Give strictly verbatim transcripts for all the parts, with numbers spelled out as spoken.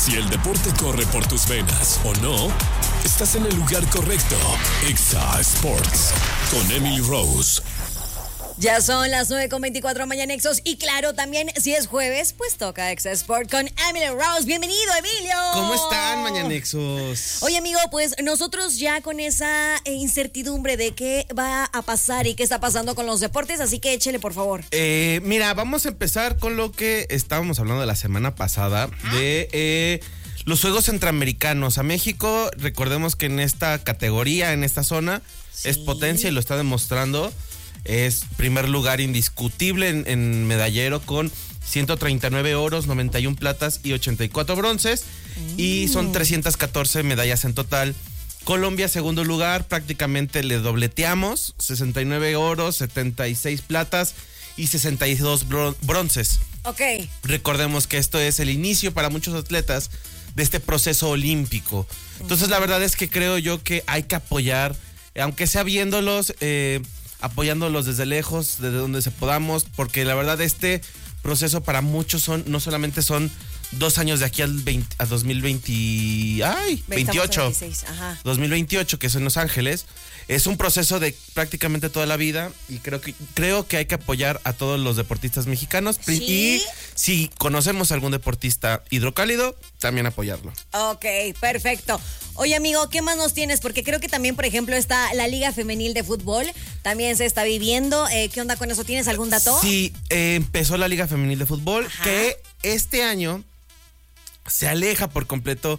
Si el deporte corre por tus venas o no, estás en el lugar correcto. Exa Sports con Emily Rose. Ya son las nueve con veinticuatro Mañanexos y claro, también si es jueves, pues toca Exa Sport con Emily Rose. Bienvenido, Emilio. ¿Cómo están, Mañanexos? Oye, amigo, pues nosotros ya con esa incertidumbre de qué va a pasar y qué está pasando con los deportes, así que échele, por favor. Eh, mira, vamos a empezar con lo que estábamos hablando de la semana pasada, de eh, los Juegos Centroamericanos. A México, recordemos que en esta categoría, en esta zona, sí, es potencia y lo está demostrando. Es primer lugar indiscutible en, en medallero con ciento treinta y nueve oros, noventa y uno platas y ochenta y cuatro bronces. Mm. Y son trescientas catorce medallas en total. Colombia, segundo lugar, prácticamente le dobleteamos. sesenta y nueve oros, setenta y seis platas y sesenta y dos bronces. Ok. Recordemos que esto es el inicio para muchos atletas de este proceso olímpico. Entonces, la verdad es que creo yo que hay que apoyar, aunque sea viéndolos... Eh, apoyándolos desde lejos, desde donde se podamos, porque la verdad este proceso para muchos son, no solamente son dos años de aquí al veinte, a dos mil veinte, ay, veintiocho, veintiséis, ajá. dos mil veintiocho, que es en Los Ángeles, es un proceso de prácticamente toda la vida y creo que creo que hay que apoyar a todos los deportistas mexicanos. ¿Sí? Y si conocemos a algún deportista hidrocálido, también apoyarlo. Ok, perfecto. Oye, amigo, ¿qué más nos tienes? Porque creo que también, por ejemplo, está la Liga Femenil de Fútbol, también se está viviendo. Eh, ¿Qué onda con eso? ¿Tienes algún dato? Sí, eh, empezó la Liga Femenil de Fútbol, ajá, que este año se aleja por completo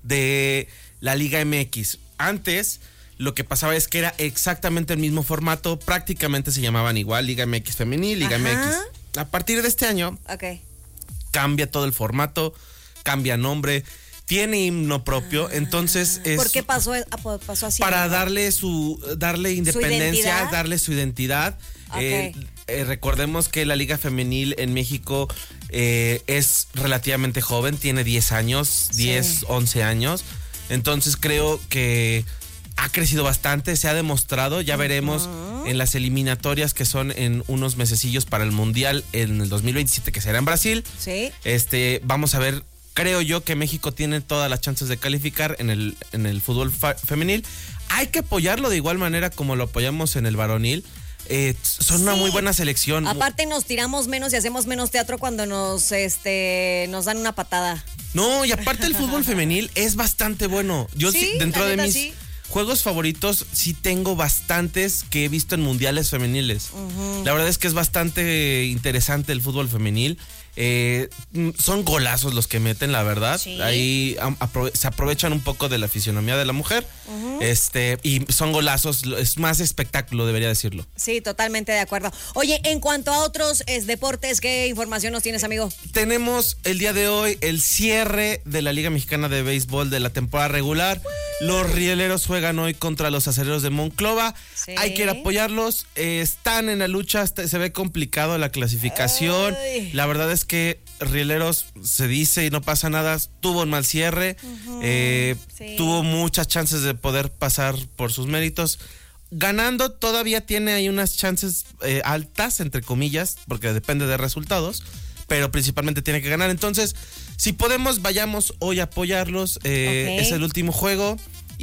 de la Liga M X. Antes, lo que pasaba es que era exactamente el mismo formato, prácticamente se llamaban igual, Liga M X Femenil, Liga ajá. M X. A partir de este año, okay, cambia todo el formato, cambia nombre, tiene himno propio, ah, entonces es... ¿Por qué pasó, pasó así? Para darle su darle independencia, ¿Su darle su identidad. Okay. Eh, eh, recordemos que la Liga Femenil en México eh, es relativamente joven, tiene diez años, diez, sí, once años. Entonces creo que ha crecido bastante, se ha demostrado, ya uh-huh. veremos en las eliminatorias que son en unos mesecillos para el Mundial en el dos mil veintisiete, que será en Brasil. Sí. Este, vamos a ver. Creo yo que México tiene todas las chances de calificar en el, en el fútbol fa- femenil. Hay que apoyarlo de igual manera como lo apoyamos en el varonil. Eh, son sí. una muy buena selección. Aparte nos tiramos menos y hacemos menos teatro cuando nos, este, nos dan una patada. No, y aparte el fútbol femenil es bastante bueno. Yo sí, sí, dentro de mis sí. juegos favoritos sí tengo bastantes que he visto en mundiales femeniles. Uh-huh. La verdad es que es bastante interesante el fútbol femenil. Eh, son golazos los que meten, la verdad. Sí. Ahí aprove- se aprovechan un poco de la fisionomía de la mujer. Uh-huh. Este, y son golazos, es más espectáculo, debería decirlo. Sí, totalmente de acuerdo. Oye, en cuanto a otros es, deportes, ¿qué información nos tienes, amigo? Tenemos el día de hoy el cierre de la Liga Mexicana de Béisbol de la temporada regular. Los rieleros juegan hoy contra los acereros de Monclova. Sí. Hay que ir a apoyarlos. Eh, están en la lucha, se ve complicado la clasificación. Ay. La verdad es que Rieleros, se dice y no pasa nada, tuvo un mal cierre, uh-huh. eh, sí. tuvo muchas chances de poder pasar por sus méritos. Ganando todavía tiene ahí unas chances eh, altas, entre comillas, porque depende de resultados, pero principalmente tiene que ganar. Entonces, si podemos, vayamos hoy a apoyarlos. Eh, okay. Es el último juego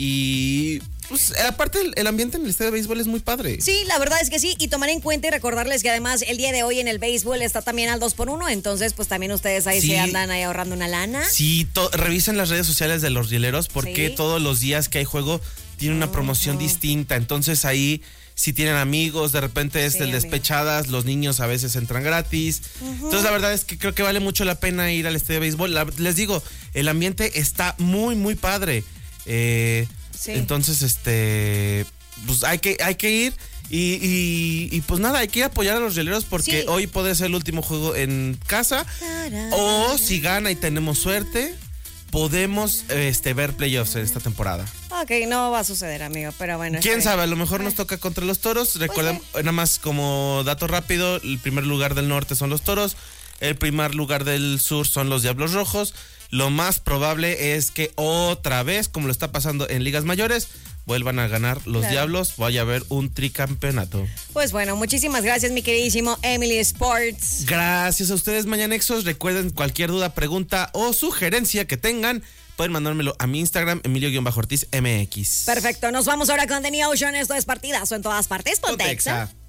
y... Pues, aparte, el, el ambiente en el estadio de béisbol es muy padre. Sí, la verdad es que sí, y tomar en cuenta y recordarles que además el día de hoy en el béisbol está también al dos por uno, entonces pues también ustedes ahí sí. se andan ahí ahorrando una lana. Sí, to- revisen las redes sociales de los rieleros porque sí. todos los días que hay juego tiene una promoción uh-huh. distinta, entonces ahí si tienen amigos, de repente es sí, el despechadas, amigo. Los niños a veces entran gratis, uh-huh. entonces la verdad es que creo que vale mucho la pena ir al estadio de béisbol. La, les digo, el ambiente está muy, muy padre, eh... Sí. Entonces, este, pues hay que, hay que ir y, y, y pues nada, hay que ir a apoyar a los rieleros porque sí. hoy puede ser el último juego en casa. Tarán. O si gana y tenemos suerte, podemos este, ver playoffs en esta temporada. Ok, no va a suceder, amigo, pero bueno. ¿Quién sabe? A lo mejor nos toca contra los Toros. Recuerden, pues, nada más como dato rápido, el primer lugar del norte son los Toros, el primer lugar del sur son los Diablos Rojos. Lo más probable es que otra vez, como lo está pasando en ligas mayores, vuelvan a ganar los Claro. Diablos, vaya a haber un tricampeonato. Pues bueno, muchísimas gracias, mi queridísimo Emily Sports. Gracias a ustedes, Mañanexos. Recuerden, cualquier duda, pregunta o sugerencia que tengan, pueden mandármelo a mi Instagram, Emilio-Ortiz M X. Perfecto, nos vamos ahora con The New Ocean. Esto es Partidazo en todas partes. Ponte Ponte Exa. Exa.